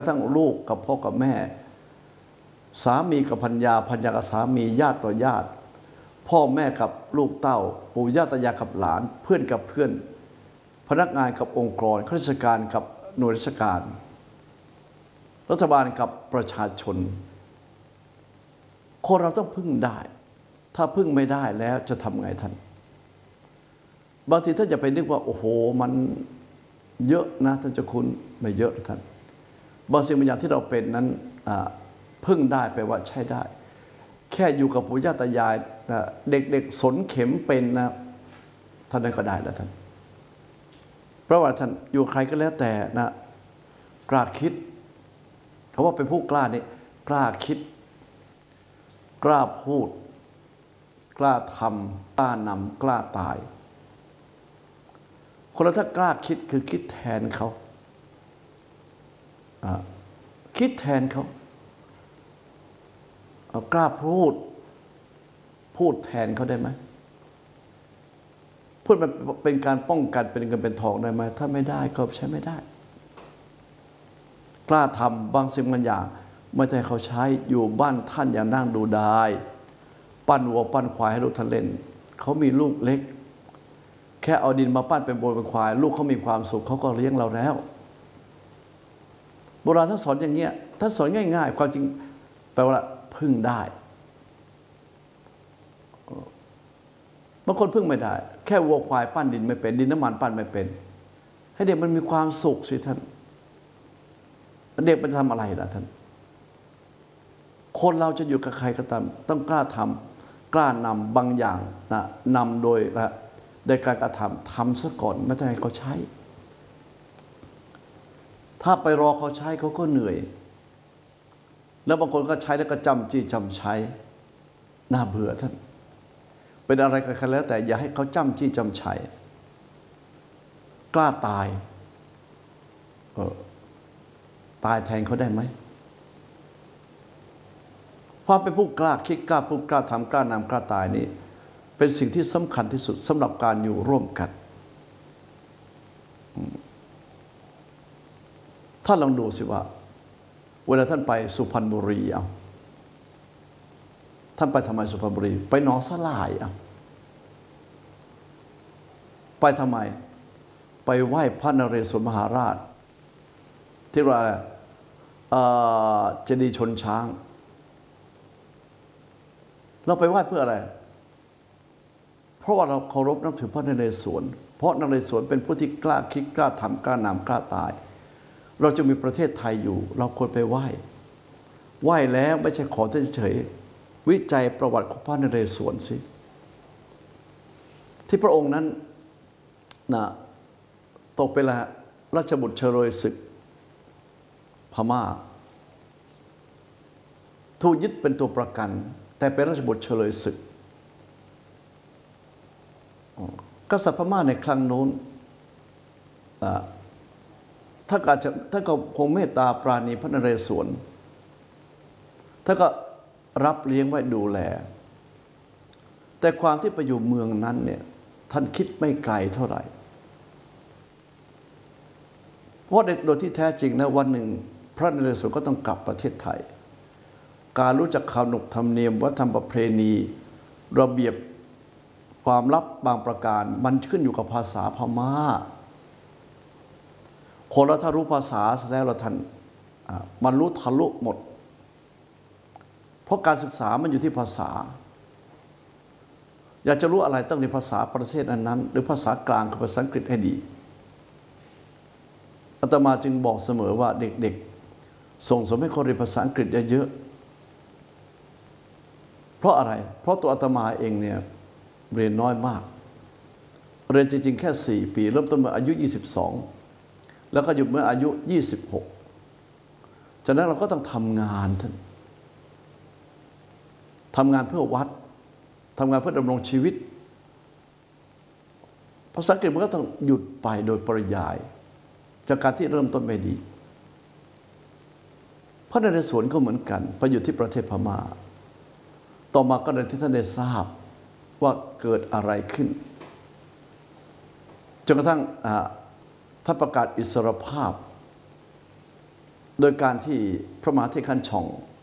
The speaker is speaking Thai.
ทั้งลูกกับพ่อกับแม่สามีกับภรรยาภรรยากับสามีญาติต่อญาติพ่อแม่กับลูกเต้าปู่ย่าตายายกับหลานเพื่อนกับเพื่อนพนักงานกับองค์กรข้าราชการกับหน่วยราชการรัฐบาลกับประชาชนคนเราต้องพึ่งได้ถ้าพึ่งไม่ได้แล้วจะทำไงท่านบางทีท่านจะไปนึกว่าโอ้โหมันเยอะนะท่านจะคุณไม่เยอะท่านบางสิ่งบางอย่างที่เราเป็นนั้นพึ่งได้แปลว่าใช้ได้แค่อยู่กับปู่ย่าตายายเด็กๆสนเข็มเป็นนะท่านนั้นก็ได้แล้วท่านเพราะว่าท่านอยู่ใครก็แล้วแต่นะกล้าคิดคำว่าเป็นผู้กล้านี่กล้าคิดกล้าพูดกล้าทำกล้านำกล้าตายคนเราถ้ากล้าคิดคือคิดแทนเขาคิดแทนเขากล้าพูดแทนเขาได้ไหมพูดมันเป็นการป้องกันเป็นเงินเป็นทองได้ไหมถ้าไม่ได้ก็ใช้ไม่ได้กล้าทำบางสิ่งบางอย่างไม่ให้เขาใช้อยู่บ้านท่านอย่านั่งดูได้ปั้นวัวปั้นควายให้ลูกท่านเล่นเขามีลูกเล็กแค่เอาดินมาปั้นเป็นวัวเป็นควายลูกเขามีความสุขเขาก็เลี้ยงเราแล้วโบราณท่านสอนอย่างเงี้ยท่านสอนง่ายๆความจริงแปลว่าพึ่งได้บางคนพึ่งไม่ได้แค่วัวควายปั้นดินไม่เป็นดินน้ำมันปั้นไม่เป็นให้เด็กมันมีความสุขสิท่านเด็กมันทำอะไรล่ะท่านคนเราจะอยู่กับใครก็ตามต้องกล้าทำกล้านำบางอย่างนะนำโดยการกระทำซะก่อนไม่ต้องให้เขาใช้ถ้าไปรอเขาใช้เขาก็เหนื่อยแล้วบางคนก็ใช้แล้วก็จำจี้จำใช้น่าเบื่อท่านเป็นอะไรกันแล้วแต่อย่าให้เขาจำจี้จำใช้กล้าตายตายแทนเขาได้ไหมความเป็นผู้กล้าคิดกล้าพูดกล้าทำกล้านำกล้าตายนี่เป็นสิ่งที่สำคัญที่สุดสำหรับการอยู่ร่วมกันถ้าลองดูสิว่าเวลาท่านไปสุพรรณบุรีท่านไปทำไมสุพรรณบุรีไปหนองสลายไปทำไมไปไหว้พระนเรศวรมหาราชที่ว่าเจดีย์ชนช้างเราไปไหว้เพื่ออะไรเพราะว่าเราเคารพนับถือพระนเรศวรเพราะนเรศวรเป็นผู้ที่กล้าคิดกล้าทำกล้านำกล้าตายเราจะมีประเทศไทยอยู่เราควรไปไหว้แล้วไม่ใช่ขอเฉยๆวิจัยประวัติของพระนเรศวรสิที่พระองค์นั้นนะตกเป็นราชบุตรเฉลยศึกพม่าถูกยึดเป็นตัวประกันแต่เป็นราชบุตรเฉลยศึกกษัตริย์พม่าในครั้งนู้นถ้าก็คงเมตตาปราณีพระนเรศวรถ้าก็รับเลี้ยงไว้ดูแลแต่ความที่ไปอยู่เมืองนั้นเนี่ยท่านคิดไม่ไกลเท่าไหร่เพราะโดยที่แท้จริงนะวันหนึ่งพระนเรศวรก็ต้องกลับประเทศไทยการรู้จักขนบธรรมเนียมวัฒนธรรมประเพณีระเบียบความลับบางประการมันขึ้นอยู่กับภาษาพม่าคนเราถ้ารู้ภาษาแล้วเราทันมันรู้ทะลุหมดเพราะการศึกษามันอยู่ที่ภาษาอยากจะรู้อะไรต้องเรียนภาษาประเทศนั้นหรือภาษากลางกับภาษาอังกฤษให้ดีอาตมาจึงบอกเสมอว่าเด็กๆส่งเสริมให้คนเรียนภาษาอังกฤษเยอะๆเพราะอะไรเพราะตัวอาตมาเองเนี่ยเรียนน้อยมากเรียนจริงๆแค่4 ปีเริ่มต้นเมื่ออายุ22แล้วก็หยุดเมื่ออายุ26ฉะนั้นเราก็ต้องทำงานท่านทำงานเพื่อวัดทำงานเพื่อดำรงชีวิตภาษาอังกฤษมันก็ต้องหยุดไปโดยปริยายจากการที่เริ่มต้นไม่ดีพระนเรศวรก็เหมือนกันไปอยู่ที่ประเทศพม่าต่อมาก็ได้ที่ท่านได้ทราบว่าเกิดอะไรขึ้นจนกระทั่งท่านประกาศอิสรภาพโดยการที่พระมหาเถรขันธ์ช่อง